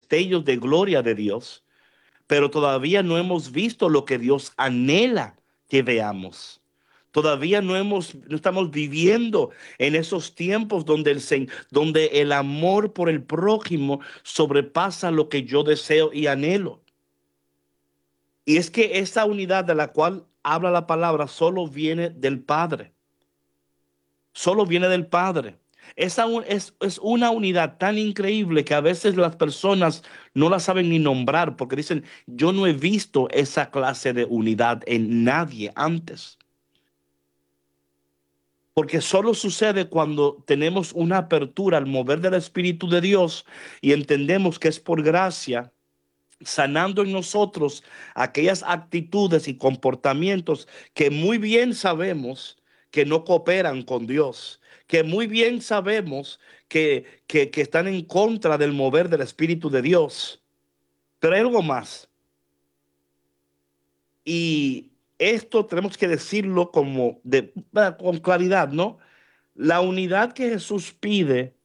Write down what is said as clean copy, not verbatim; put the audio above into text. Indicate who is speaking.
Speaker 1: destellos de gloria de Dios, pero todavía no hemos visto lo que Dios anhela que veamos. Todavía no estamos viviendo en esos tiempos donde donde el amor por el prójimo sobrepasa lo que yo deseo y anhelo. Y es que esa unidad de la cual habla la palabra solo viene del Padre. Solo viene del Padre. Es una unidad tan increíble que a veces las personas no la saben ni nombrar porque dicen, yo no he visto esa clase de unidad en nadie antes. Porque solo sucede cuando tenemos una apertura al mover del Espíritu de Dios y entendemos que es por gracia, sanando en nosotros aquellas actitudes y comportamientos que muy bien sabemos que no cooperan con Dios, que muy bien sabemos que están en contra del mover del Espíritu de Dios. Pero hay algo más. Y esto tenemos que decirlo con claridad, ¿no? La unidad que Jesús pide